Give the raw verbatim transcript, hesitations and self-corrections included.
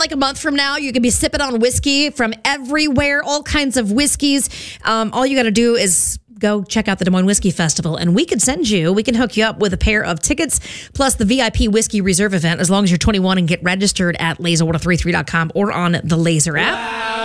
like a month from now, you can be sipping on whiskey from everywhere, all kinds of whiskeys. Um, all you got to do is go check out the Des Moines Whiskey Festival, and we could send you, we can hook you up with a pair of tickets plus the V I P Whiskey Reserve event as long as you're twenty-one and get registered at laser one oh three three dot com or on the Laser app. Wow.